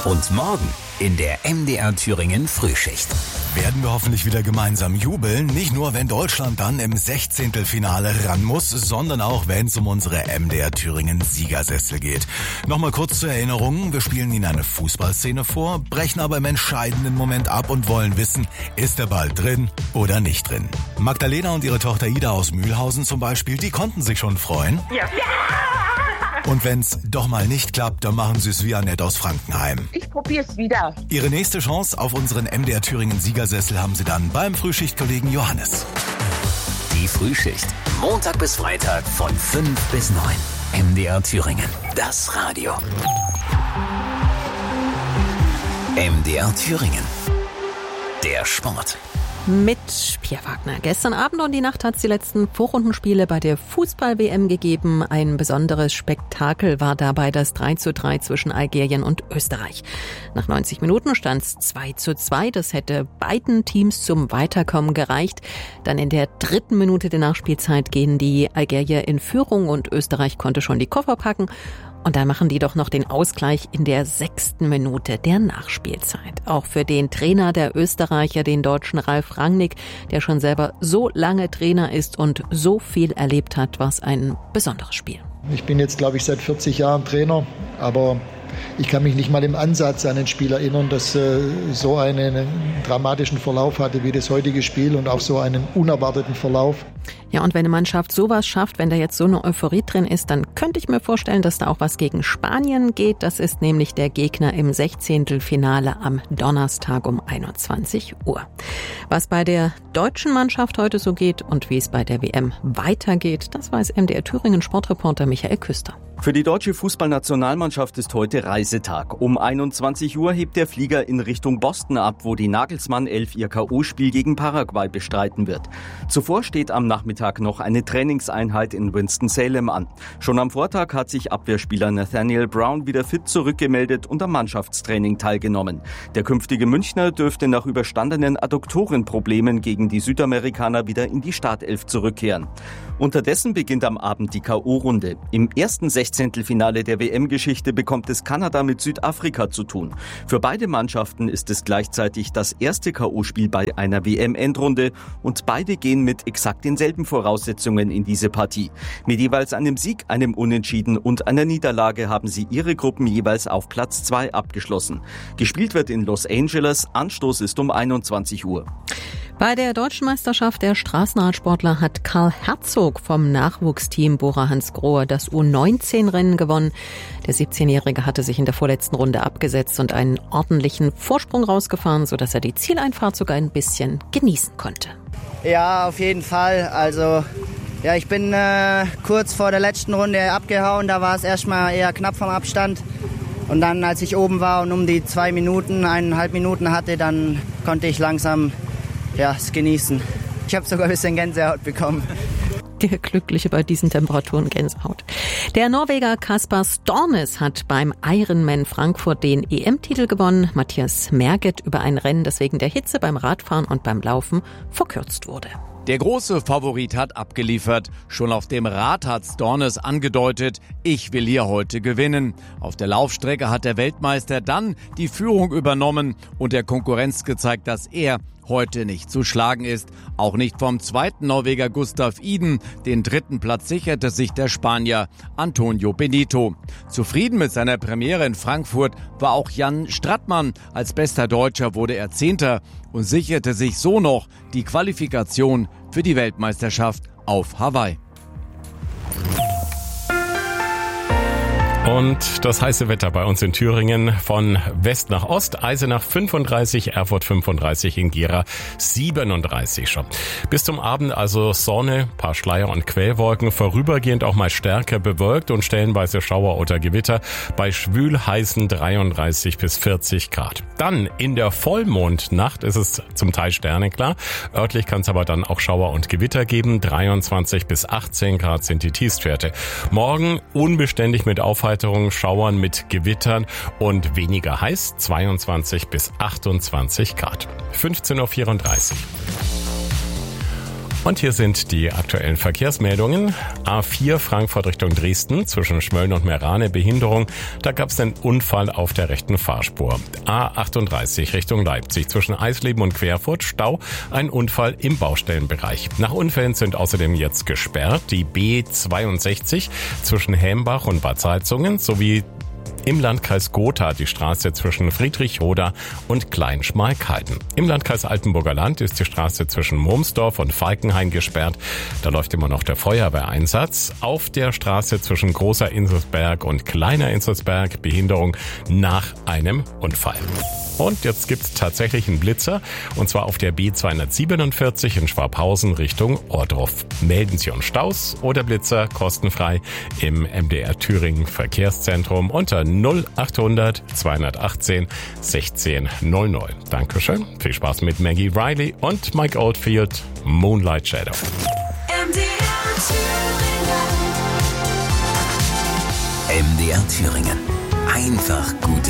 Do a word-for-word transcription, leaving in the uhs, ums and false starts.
Und morgen in der M D R Thüringen Frühschicht. Werden wir hoffentlich wieder gemeinsam jubeln. Nicht nur, wenn Deutschland dann im Sechzehntelfinale ran muss, sondern auch, wenn es um unsere M D R Thüringen Siegersessel geht. Nochmal kurz zur Erinnerung. Wir spielen Ihnen eine Fußballszene vor, brechen aber im entscheidenden Moment ab und wollen wissen, ist der Ball drin oder nicht drin. Magdalena und ihre Tochter Ida aus Mühlhausen zum Beispiel, die konnten sich schon freuen. Ja. Und wenn's doch mal nicht klappt, dann machen Sie es wie Annette aus Frankenheim. Ich probier's wieder. Ihre nächste Chance auf unseren M D R Thüringen Siegersessel haben Sie dann beim Frühschichtkollegen Johannes. Die Frühschicht. Montag bis Freitag von fünf bis neun. M D R Thüringen. Das Radio. M D R Thüringen. Der Sport. Mit Pierre Wagner. Gestern Abend und die Nacht hat es die letzten Vorrundenspiele bei der Fußball-W M gegeben. Ein besonderes Spektakel war dabei das drei zu drei zwischen Algerien und Österreich. Nach neunzig Minuten stand es zwei zu zwei. Das hätte beiden Teams zum Weiterkommen gereicht. Dann in der dritten Minute der Nachspielzeit gehen die Algerier in Führung und Österreich konnte schon die Koffer packen. Und dann machen die doch noch den Ausgleich in der sechsten Minute der Nachspielzeit. Auch für den Trainer der Österreicher, den Deutschen Ralf Rangnick, der schon selber so lange Trainer ist und so viel erlebt hat, war es ein besonderes Spiel. Ich bin jetzt, glaube ich, seit vierzig Jahren Trainer, aber ich kann mich nicht mal im Ansatz an ein Spiel erinnern, das äh, so einen dramatischen Verlauf hatte wie das heutige Spiel und auch so einen unerwarteten Verlauf. Ja, und wenn eine Mannschaft sowas schafft, wenn da jetzt so eine Euphorie drin ist, dann könnte ich mir vorstellen, dass da auch was gegen Spanien geht. Das ist nämlich der Gegner im Sechzehntelfinale am Donnerstag um einundzwanzig Uhr. Was bei der deutschen Mannschaft heute so geht und wie es bei der W M weitergeht, das weiß M D R Thüringen Sportreporter Michael Küster. Für die deutsche Fußballnationalmannschaft ist heute Reisetag. Um einundzwanzig Uhr hebt der Flieger in Richtung Boston ab, wo die Nagelsmann elf ihr K O-Spiel gegen Paraguay bestreiten wird. Zuvor steht am Nachmittag noch eine Trainingseinheit in Winston-Salem an. Schon am Vortag hat sich Abwehrspieler Nathaniel Brown wieder fit zurückgemeldet und am Mannschaftstraining teilgenommen. Der künftige Münchner dürfte nach überstandenen Adduktorenproblemen gegen die Südamerikaner wieder in die Startelf zurückkehren. Unterdessen beginnt am Abend die K O-Runde. Im ersten Sechzehntelfinale der W M-Geschichte bekommt es Kanada mit Südafrika zu tun. Für beide Mannschaften ist es gleichzeitig das erste K O-Spiel bei einer W M-Endrunde und beide gehen mit exakt denselben Voraussetzungen in diese Partie. Mit jeweils einem Sieg, einem Unentschieden und einer Niederlage haben sie ihre Gruppen jeweils auf Platz zwei abgeschlossen. Gespielt wird in Los Angeles, Anstoß ist um einundzwanzig Uhr. Bei der Deutschen Meisterschaft der Straßenradsportler hat Karl Herzog vom Nachwuchsteam Bora Hansgrohe das U neunzehn Rennen gewonnen. Der siebzehnjährige hatte sich in der vorletzten Runde abgesetzt und einen ordentlichen Vorsprung rausgefahren, sodass er die Zieleinfahrt sogar ein bisschen genießen konnte. Ja, auf jeden Fall. Also ja, ich bin äh, kurz vor der letzten Runde abgehauen. Da war es erstmal eher knapp vom Abstand. Und dann, als ich oben war und um die zwei Minuten, eineinhalb Minuten hatte, dann konnte ich langsam ja, es genießen. Ich habe sogar ein bisschen Gänsehaut bekommen. Der Glückliche bei diesen Temperaturen Gänsehaut. Der Norweger Kasper Stornes hat beim Ironman Frankfurt den E M-Titel gewonnen. Matthias Merget über ein Rennen, das wegen der Hitze beim Radfahren und beim Laufen verkürzt wurde. Der große Favorit hat abgeliefert. Schon auf dem Rad hat Stornes angedeutet, ich will hier heute gewinnen. Auf der Laufstrecke hat der Weltmeister dann die Führung übernommen und der Konkurrenz gezeigt, dass er heute nicht zu schlagen ist. Auch nicht vom zweiten Norweger Gustav Iden. Den dritten Platz sicherte sich der Spanier Antonio Benito. Zufrieden mit seiner Premiere in Frankfurt war auch Jan Strattmann. Als bester Deutscher wurde er Zehnter und sicherte sich so noch die Qualifikation für die Weltmeisterschaft auf Hawaii. Und das heiße Wetter bei uns in Thüringen von West nach Ost. Eisenach fünfunddreißig, Erfurt fünfunddreißig, in Gera siebenunddreißig schon. Bis zum Abend also Sonne, paar Schleier und Quellwolken, vorübergehend auch mal stärker bewölkt und stellenweise Schauer oder Gewitter bei schwül heißen dreiunddreißig bis vierzig Grad. Dann in der Vollmondnacht ist es zum Teil sternenklar. Örtlich kann es aber dann auch Schauer und Gewitter geben. dreiundzwanzig bis achtzehn Grad sind die Tiefstwerte. Morgen unbeständig mit Aufheiterung, Schauern mit Gewittern und weniger heiß, zweiundzwanzig bis achtundzwanzig Grad. fünfzehn Uhr vierunddreißig. Und hier sind die aktuellen Verkehrsmeldungen. A vier Frankfurt Richtung Dresden zwischen Schmölln und Meerane Behinderung. Da gab es einen Unfall auf der rechten Fahrspur. A achtunddreißig Richtung Leipzig zwischen Eisleben und Querfurt Stau. Ein Unfall im Baustellenbereich. Nach Unfällen sind außerdem jetzt gesperrt die B zweiundsechzig zwischen Hämbach und Bad Salzungen sowie im Landkreis Gotha die Straße zwischen Friedrichroda und Kleinschmalkalden. Im Landkreis Altenburger Land ist die Straße zwischen Murmsdorf und Falkenhain gesperrt. Da läuft immer noch der Feuerwehreinsatz. Auf der Straße zwischen Großer Inselsberg und Kleiner Inselsberg Behinderung nach einem Unfall. Und jetzt gibt's tatsächlich einen Blitzer, und zwar auf der B zweihundertsiebenundvierzig in Schwabhausen Richtung Ohrdruf. Melden Sie uns Staus oder Blitzer kostenfrei im M D R Thüringen Verkehrszentrum unter null achthundert zweihundertachtzehn sechzehn null null. Dankeschön, viel Spaß mit Maggie Riley und Mike Oldfield, Moonlight Shadow. M D R Thüringen. M D R Thüringen. Einfach gut.